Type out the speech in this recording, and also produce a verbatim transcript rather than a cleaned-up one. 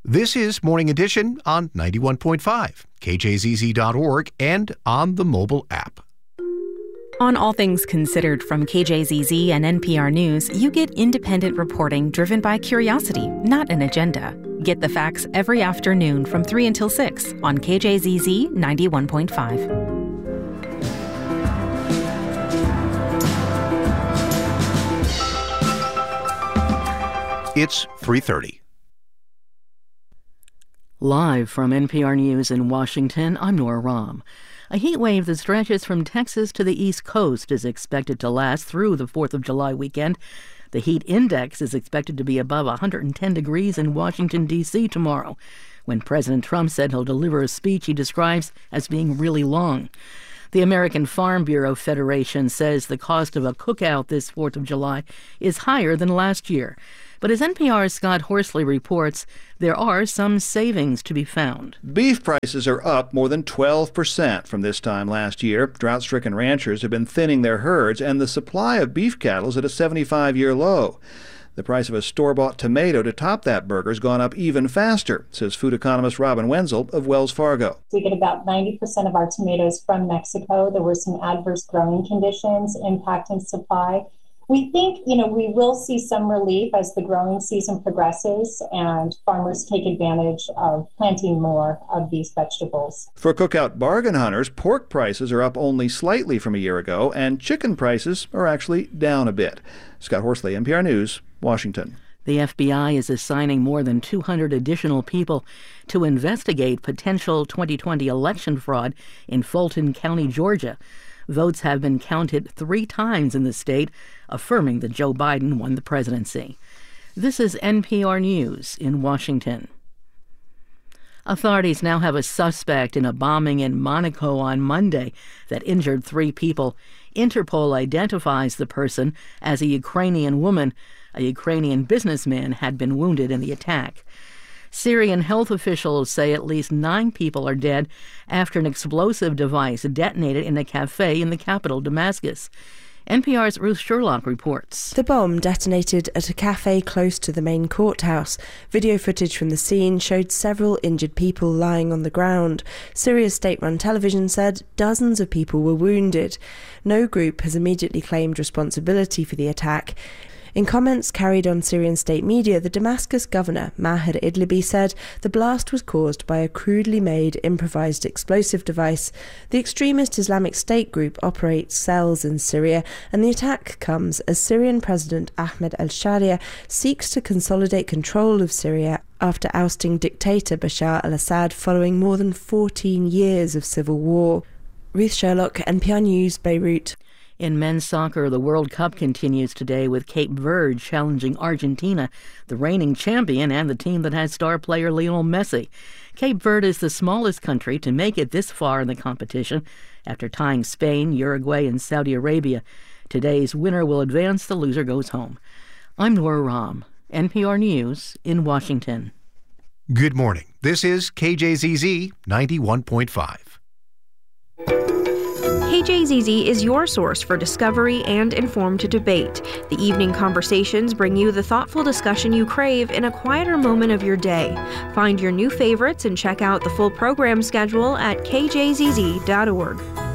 This is Morning Edition on ninety-one point five, K J Z Z dot org, and on the mobile app. On All Things Considered from K J Z Z and N P R News, you get independent reporting driven by curiosity, not an agenda. Get the facts every afternoon from three until six on K J Z Z ninety-one point five. It's three thirty. Live from N P R News in Washington, I'm Nora Rahm. A heat wave that stretches from Texas to the East Coast is expected to last through the fourth of July weekend. The heat index is expected to be above one hundred ten degrees in Washington, D C tomorrow, when President Trump said he'll deliver a speech he describes as being really long. The American Farm Bureau Federation says the cost of a cookout this fourth of July is higher than last year. But as N P R's Scott Horsley reports, there are some savings to be found. Beef prices are up more than twelve percent from this time last year. Drought-stricken ranchers have been thinning their herds, and the supply of beef cattle is at a seventy-five-year low. The price of a store-bought tomato to top that burger has gone up even faster, says food economist Robin Wenzel of Wells Fargo. We get about ninety percent of our tomatoes from Mexico. There were some adverse growing conditions impacting supply. We think, you know, we will see some relief as the growing season progresses and farmers take advantage of planting more of these vegetables. For cookout bargain hunters, pork prices are up only slightly from a year ago, and chicken prices are actually down a bit. Scott Horsley, N P R News, Washington. The F B I is assigning more than two hundred additional people to investigate potential twenty twenty election fraud in Fulton County, Georgia. Votes have been counted three times in the state, affirming that Joe Biden won the presidency. This is N P R News in Washington. Authorities now have a suspect in a bombing in Monaco on Monday that injured three people. Interpol identifies the person as a Ukrainian woman. A Ukrainian businessman had been wounded in the attack. Syrian health officials say at least nine people are dead after an explosive device detonated in a cafe in the capital, Damascus. N P R's Ruth Sherlock reports. The bomb detonated at a cafe close to the main courthouse. Video footage from the scene showed several injured people lying on the ground. Syria's state-run television said dozens of people were wounded. No group has immediately claimed responsibility for the attack. In comments carried on Syrian state media, the Damascus governor, Maher Idlibi, said the blast was caused by a crudely made improvised explosive device. The extremist Islamic State group operates cells in Syria, and the attack comes as Syrian President Ahmed al-Sharia seeks to consolidate control of Syria after ousting dictator Bashar al-Assad following more than fourteen years of civil war. Ruth Sherlock, N P R News, Beirut. In men's soccer, the World Cup continues today with Cape Verde challenging Argentina, the reigning champion and the team that has star player Lionel Messi. Cape Verde is the smallest country to make it this far in the competition after tying Spain, Uruguay, and Saudi Arabia. Today's winner will advance, the loser goes home. I'm Nora Rahm, N P R News in Washington. Good morning. This is K J Z Z ninety-one point five. K J Z Z is your source for discovery and informed debate. The evening conversations bring you the thoughtful discussion you crave in a quieter moment of your day. Find your new favorites and check out the full program schedule at K J Z Z dot org.